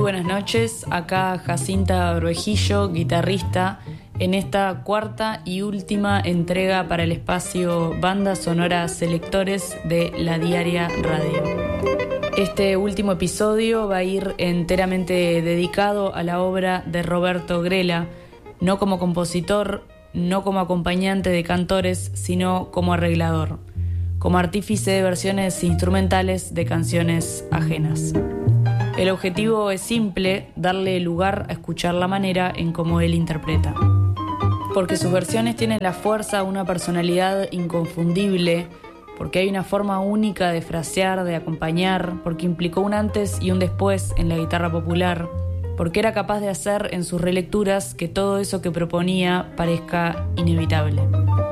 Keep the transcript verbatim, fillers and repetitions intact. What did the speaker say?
buenas noches, acá Jacinta Bruejillo, guitarrista, en esta cuarta y última entrega para el espacio Bandas Sonoras Selectores de La Diaria Radio. Este último episodio va a ir enteramente dedicado a la obra de Roberto Grela, no como compositor, no como acompañante de cantores, sino como arreglador, como artífice de versiones instrumentales de canciones ajenas. El objetivo es simple, darle lugar a escuchar la manera en cómo él interpreta. Porque sus versiones tienen la fuerza, una personalidad inconfundible, porque hay una forma única de frasear, de acompañar, porque implicó un antes y un después en la guitarra popular, porque era capaz de hacer en sus relecturas que todo eso que proponía parezca inevitable.